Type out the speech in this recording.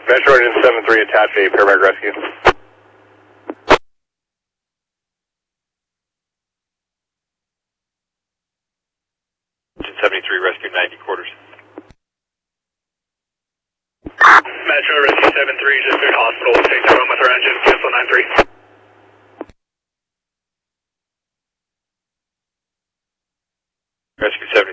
Metro Engine 73, attach a paramedic rescue. Engine 73, rescue 90 quarters. Metro Rescue 73, just cleared hospital. Take that one with our engine, cancel 93. Rescue 73.